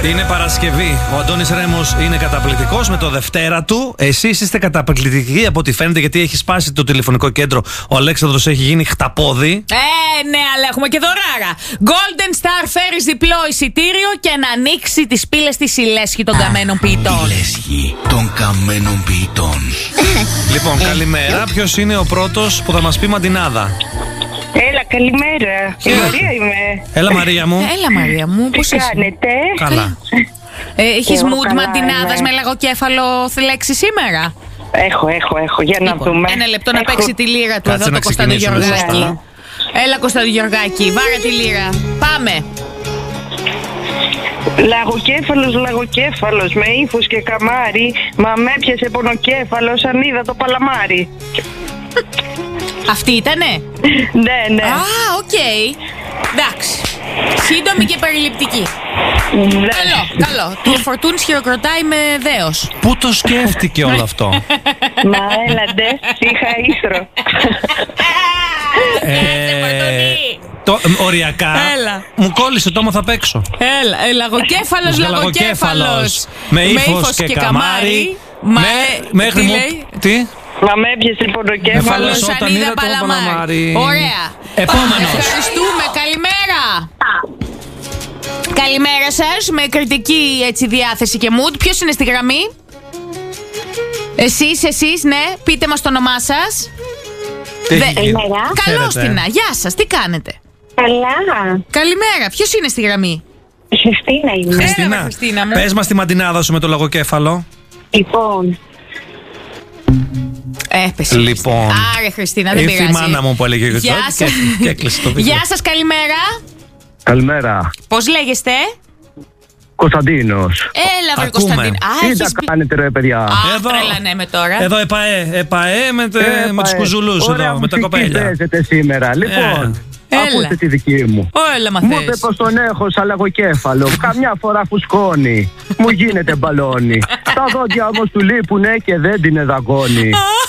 Είναι Παρασκευή. Ο Αντώνης Ρέμος είναι καταπληκτικός με το Δευτέρα του. Εσείς είστε καταπληκτικοί από ό,τι φαίνεται, γιατί έχει σπάσει το τηλεφωνικό κέντρο. Ο Αλέξανδρος έχει γίνει χταπόδι. Ναι, αλλά έχουμε και δωράρα. Golden Star Ferries διπλό εισιτήριο και να ανοίξει τις πύλες της η λέσχη των καμένων ποιητών. Η λέσχη των καμένων ποιητών. Λοιπόν, καλημέρα. Ποιος είναι ο πρώτος που θα μας πει μαντινάδα? Έλα, καλημέρα. Η Μαρία είμαι. Έλα, Μαρία μου. Έλα, Μαρία μου, πώς Τι είσαι? κάνετε? Καλά. Έχεις Εγώ mood καλά μαντινάδας είμαι. με λαγοκέφαλο λέξη σήμερα? Έχω. Για να Λοιπόν, δούμε. ένα λεπτό να Έχω. παίξει τη λύρα του Κάτσε εδώ να το Κωνσταντίνο ξεκινήσουμε Γεωργάκη. σωστά. Έλα, Κωνσταντίνο Γεωργάκη, βάρα τη λύρα. Πάμε. Λαγοκέφαλος με ύφος και καμάρι. Μα με έπιασε πονοκέφαλος αν είδα το παλαμάρι. Αυτή ήτανε? Ναι. Α, οκ. Εντάξει. Σύντομη και περιληπτική. Ναι. Καλό. Του Φορτούνης χειροκροτάει με δέος. Πού το σκέφτηκε όλο αυτό? Μα έλαντε, είχα ίστρο. Οριακά. Έλα. Μου κόλλησε το άμαθα απ' έξω. Έλα, λαγοκέφαλος. Με ύφος και καμάρι. Μέχρι τι μου. λέει? Τι? Μα με έπιασε πονοκέφαλος. Εφαλός όταν είδα το παλαμάρι. Ωραία. Επόμενος. Ευχαριστούμε. Καλημέρα. Καλημέρα σας. Με κριτική έτσι διάθεση και mood. Ποιος είναι στη γραμμή? Εσείς, ναι. Πείτε μας το όνομά σας. Τι έχει γίνει? Καλώς Χαίρετε. την. Γεια σας. Τι κάνετε? Καλά. Καλημέρα. Ποιος είναι στη γραμμή? Χριστίνα είμαι. Χριστίνα, Χριστίνα μου. πες μας τη μαντινάδα σου με το λαγοκέφαλο. Λοιπόν, Έπεσε. Λοιπόν. Άρε Χριστίνα, δεν Ήρθε η πειράζει. μάνα μου που έλεγε Γεια και σας. και έκλεισε το βίντεο. Γεια σας, καλημέρα. Καλημέρα. Πώς λέγεστε? Κωνσταντίνος. Έλα, βρε Ακούμε. Κωνσταντίν. Τι τα κάνετε ρε παιδιά? Εδώ. Τρελανέμε τώρα. Εδώ ΕΠΑΕ με τους κουζουλούς Ωραία εδώ, με τα μουσική κοπέλια. παίζετε σήμερα. Λοιπόν, Έλα. ακούστε τη δική μου. Έλα, Μου είπε μαθαίνεις. πως τον έχω σαν λαγοκέφαλο. Καμιά φορά φουσκώνει. Μου γίνεται μπαλόνι. Τα δόντια όμως του λείπουνε και δεν την εδαγώνει.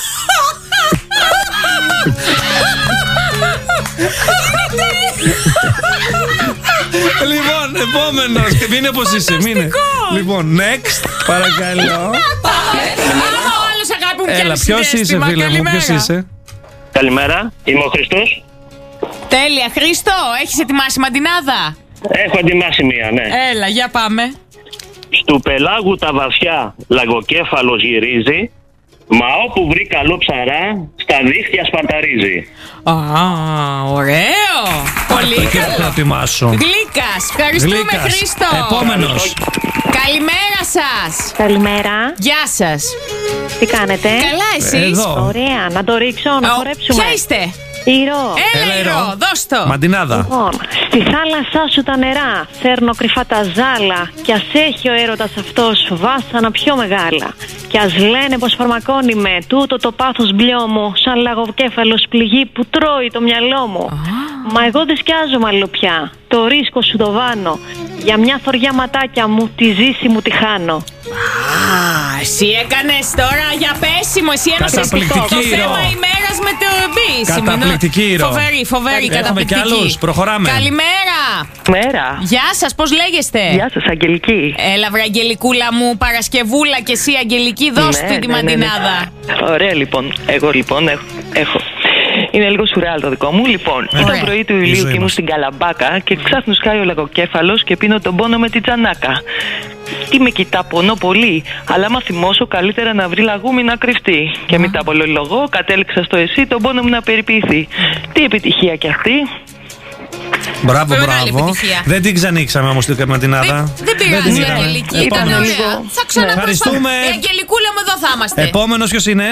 Λοιπόν, επόμενος. Και μείνε πως είσαι, μείνε. Λοιπόν, next, παρακαλώ. Άμα ο άλλος αγάπη μου Έλα, πιάνει ποιος είσαι συναίσθημα. φίλε μου, Καλημέρα. ποιος είσαι? Καλημέρα, είμαι ο Χριστός. Τέλεια. Χρήστο, έχεις ετοιμάσει μαντινάδα? Έχω ετοιμάσει μία, ναι. Έλα, για πάμε. Στου πελάγου τα βαθιά λαγοκέφαλος γυρίζει, μα όπου βρει καλό ψαρά, στα δίχτυα σπαρταρίζει. Α, ωραίο. Πολύ Και καλό. το ετοιμάσω. Γλύκας. Ευχαριστούμε, Γλύκας. Χρήστο. Επόμενος. Καλημέρα σας. Καλημέρα. Γεια σας. Τι κάνετε? Καλά, εσείς? Εδώ. Ωραία, να το ρίξω, να χορέψουμε. Ποια είστε? Ηρώ. Έλα, Ηρώ. Ηρώ, δώσ' το. Μαντινάδα. Λοιπόν, στη θάλασσά σου τα νερά, φέρνω κρυφά τα ζάλα. Κι ας έχει ο έρωτας αυτός βάσανα πιο μεγάλα. Κι ας λένε πως φαρμακώνει με τούτο το πάθος μπλιό μου, σαν λαγοκέφαλος πληγή που τρώει το μυαλό μου. Μα εγώ δεν σκιάζομαι άλλο πια, το ρίσκο σου το βάνω. Για μια θωριά ματάκια μου, τη ζήση μου τη χάνω. Α, εσύ έκανες τώρα για πέσιμο. Εσύ ένωσες Καταπληκτική, το Ηρώ. θέμα ημέρας με το μπίσιμο. Καταπληκτική, Ηρώ. Φοβερή, Έχουμε καταπληκτική. κι άλλους, προχωράμε. Καλημέρα. Μέρα. Γεια σας, πώς λέγεστε? Γεια σας, Αγγελική. Έλα, βρε Αγγελικούλα μου, Παρασκευούλα και εσύ, Αγγελική, δώσ' Ναι, του τη ναι, ναι, ναι. μαντινάδα. Ωραία, λοιπόν. Εγώ λοιπόν έχω. Είναι λίγο σουρεάλ το δικό μου. Λοιπόν, Ωραία. ήταν πρωί του Η ηλίου ζωή και ήμουν μας. στην Καλαμπάκα και ξάφνου σκάει ο λαγοκέφαλος και πίνω τον πόνο με την τζανάκα. Τι με κοιτά, πονώ πολύ. Αλλά άμα θυμώσω, καλύτερα να βρει λαγούμι να κρυφτεί. Και μετά από λογό, κατέληξα στο εσύ τον πόνο μου να περιποιηθεί. Τι επιτυχία κι αυτή. Μπράβο, Μεγάλη μπράβο. επιτυχία. Δεν την ξανήξαμε όμως την μαντινάδα. Δεν πειράζει, την είδαμε. Αγγελική, ήταν Επόμενος. ωραία. Θα ξαναπροσφέρω. Ευχαριστούμε. Αγγελικούλα μου, εδώ θα είμαστε. Επόμενος ποιος είναι?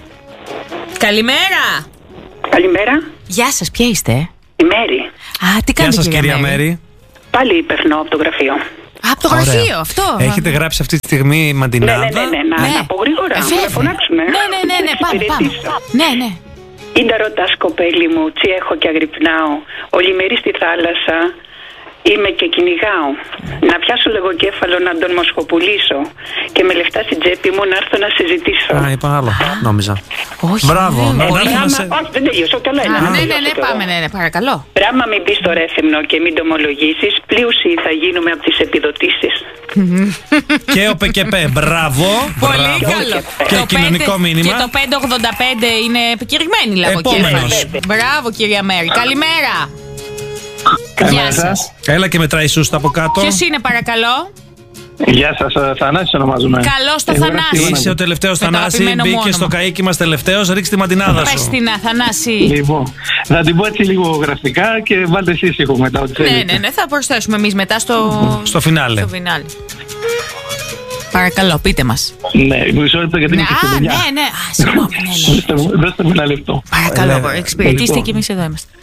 Καλημέρα. Καλημέρα, Γεια σας, ποια είστε? η Μέρη. Α, τι Γεια κάνετε, σας κυρία Μέρη. Πάλι περνώ από το γραφείο. Από το γραφείο, αυτό. Έχετε γράψει αυτή τη στιγμή μαντινάδα? Να πω γρήγορα, Βέβαια. να φωνάξουμε. Ναι, πάμε. Ναι. Ήντα ρωτάς κοπέλι μου, τσι έχω και αγρυπνάω, ολημερή στη θάλασσα, είμαι και κυνηγάω. Να πιάσω λογοκέφαλο να τον μοσχοπουλήσω και με λεφτά στην τσέπη μου να έρθω να συζητήσω. Α, είπα άλλο, νόμιζα. Όχι. Μπράβο. δεν- Να Πολύ έρθω να άμα- σε- Όχι, δεν τελείωσα, το λέω. Ναι, πάμε, ναι, παρακαλώ. Πράγμα μην μπει στο ρέθυμνο και μην το ομολογήσεις, πλούσιοι θα γίνουμε από τις επιδοτήσεις. Και ο ΠΚΠ. Μπράβο. Πολύ μπράβο. καλό. Και Το κοινωνικό 5 μήνυμα. Και το 585 είναι επικηρυγμένη λαγοκέφαλος. Επόμενος. Μπράβο, κυρία Μέρη. Καλημέρα. Γεια σας. Έλα και μετράει σούστα από κάτω. Ποιος είναι, παρακαλώ? Γεια σας, Θανάσης ονομάζομαι. Καλώς το Θανάση. Είσαι ο τελευταίος, Με το Θανάση. αγαπημένο μου Μπήκε όνομα. στο καίκι μας τελευταίος. Ρίξε τη μαντινάδα σου. Πες την, Θανάση. Λοιπόν, θα την πω έτσι λίγο γραφικά και βάλτε εσείς ήχο μετά ό,τι θέλετε. Ναι, θα προσθέσουμε εμείς μετά στο φινάλε. Παρακαλώ, πείτε μας. Ναι, μισό λεπτό γιατί είμαι και στη δουλειά. Ναι. Συγγνώμη, ναι. Δώστε μου ένα λεπτό. Παρακαλώ, εξυπηρετήστε και εμείς εδώ είμαστε.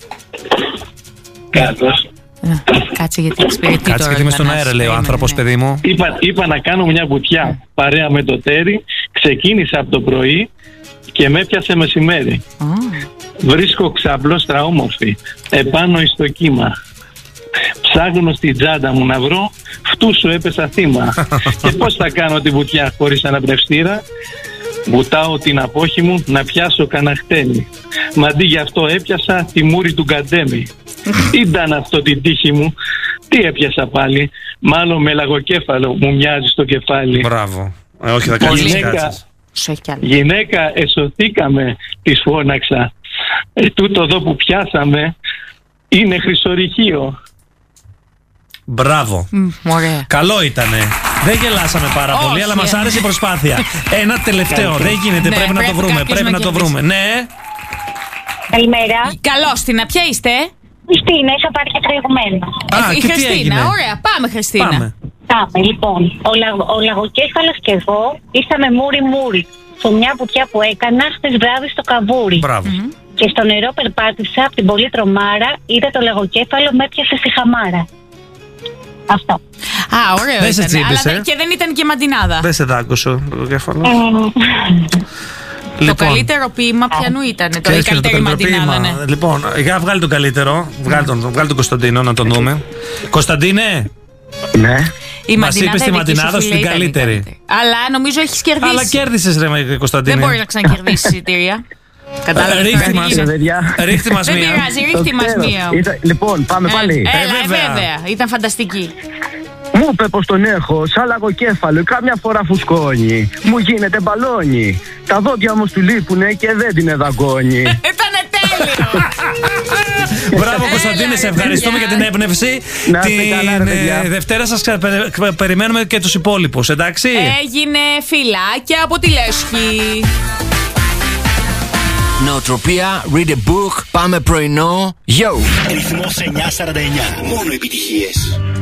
Κάτος. Κάτσε γιατί εξυπηρετεί τώρα. Κάτσε γιατί είμαι στον αέρα, λέει ο άνθρωπος, παιδί μου. Είπα να κάνω μια βουτιά παρέα με το τέρι. Ξεκίνησα από το πρωί και με έπιασε μεσημέρι. Βρίσκω ξαπλώστρα όμορφη επάνω στο κύμα. Ψάχνω στην τσάντα μου να βρω, φτού σου έπεσα θύμα. Και πώς θα κάνω τη βουτιά χωρίς αναπνευστήρα? Βουτάω την απόχη μου να πιάσω καναχτένι. Μα αντί γι' αυτό έπιασα τη μούρη του Καντέμι. Ήταν αυτό την τύχη μου. Τι έπιασα πάλι? Μάλλον με λαγοκέφαλο μου μοιάζει στο κεφάλι. Μπράβο. Όχι, θα κάτσεις. Γυναίκα, εσωθήκαμε, της φώναξα. Τούτο εδώ που πιάσαμε είναι χρυσορυχείο. Μπράβο. Ωραία. Καλό ήτανε. Δεν γελάσαμε πάρα πολύ, αλλά μας άρεσε η προσπάθεια. Ένα τελευταίο. Δεν γίνεται. Πρέπει να το βρούμε. Πρέπει να το βρούμε. Ναι. Καλημέρα. Καλώς, Τίνα, ποια είστε? Χριστίνα, είχα πάρει και προηγουμένω. Η Χριστίνα, ωραία. Πάμε, Χριστίνα. Πάμε, λοιπόν. Ο λαγοκέφαλος και εγώ ήσαμε μούρι-μούρι σε μια βουτιά που έκανα χτες βράδυ στο Καβούρι. Μπράβο. Και στο νερό περπάτησα από την πολύ τρομάρα, είδα το λαγοκέφαλο, με έπιασε στη χαμάρα. Αυτό. Α, ωραίο Δεν σε ήταν. τσίπησε. Αλλά και δεν ήταν και μαντινάδα. Δεν σε δάγκωσε το κέφαλο. Το καλύτερο ποίημα ποιανού ήταν? Το Ξέρεις καλύτερη μαντινάδα, ναι. Λοιπόν, για βγάλει τον καλύτερο. Βγάλει τον Κωνσταντίνο να τον δούμε. Κωνσταντίνε. Ναι. Μας είπες τη μαντινάδα σου την καλύτερη. Αλλά νομίζω έχεις κερδίσει. Αλλά κέρδισες, ρε Κωνσταντίνε. Δεν μπορεί να ξανακερδίσει εισιτήρια. Κατάλαβες. Ρίχτη μας Δεν μία. πειράζει, ρίχτη μας μία. Λοιπόν, πάμε πάλι. Βέβαια. Ήταν φανταστική. Μου είπε πως τον έχω σαν λαγοκέφαλο, κάμια φορά φουσκώνει. Μου γίνεται μπαλόνι. Τα δόντια όμως του λείπουνε και δεν την εδαγκώνει. Ήτανε τέλειο. Μπράβο Κωνσταντίνε, σε ευχαριστούμε για την έμπνευση. Την Δευτέρα σας περιμένουμε και τους υπόλοιπους, εντάξει? Έγινε φιλάκια από τη Λέσχη. Νοοτροπία, read a book, πάμε πρωινό, yo! Ρυθμός 949, μόνο επιτυχίες.